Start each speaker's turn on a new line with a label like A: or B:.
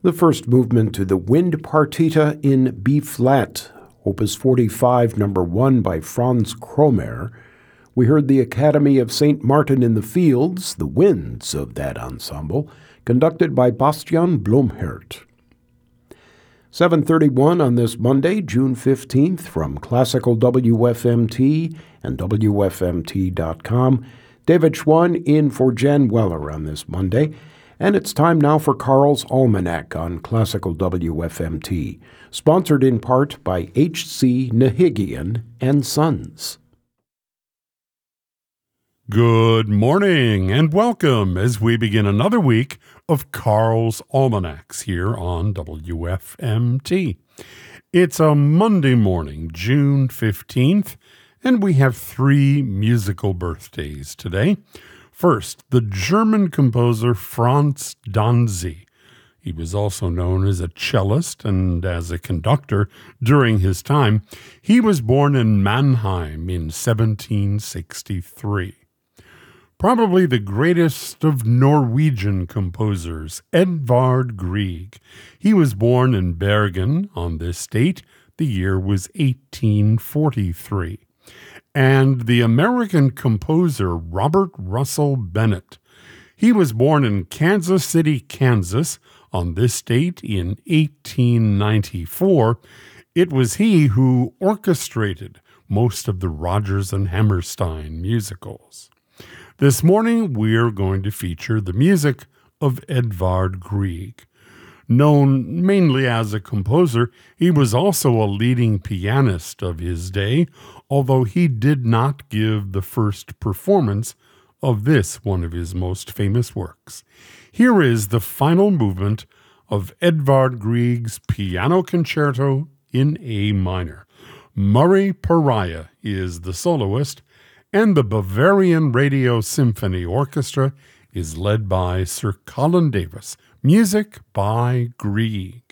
A: The first movement to the Wind Partita in B-flat, Opus 45, number 1 by Franz Kromer. We heard the Academy of St. Martin in the Fields, the winds of that ensemble, conducted by Bastian Blomhert. 7:31 on this Monday, June 15th, from Classical WFMT and WFMT.com. David Schwann in for Jan Weller on this Monday. And it's time now for Carl's Almanac on Classical WFMT, sponsored in part by H.C. Nahigian and Sons.
B: Good morning and welcome as we begin another week of Carl's Almanacs here on WFMT. It's a Monday morning, June 15th, and we have 3 musical birthdays today. First, the German composer Franz Danzy. He was also known as a cellist and as a conductor during his time. He was born in Mannheim in 1763. Probably the greatest of Norwegian composers, Edvard Grieg. He was born in Bergen on this date. The year was 1843. And the American composer Robert Russell Bennett. He was born in Kansas City, Kansas, on this date in 1894. It was he who orchestrated most of the Rodgers and Hammerstein musicals. This morning, we're going to feature the music of Edvard Grieg. Known mainly as a composer, he was also a leading pianist of his day, although he did not give the first performance of this one of his most famous works. Here is the final movement of Edvard Grieg's Piano Concerto in A minor. Murray Pariah is the soloist, and the Bavarian Radio Symphony Orchestra is led by Sir Colin Davis. Music by Grieg.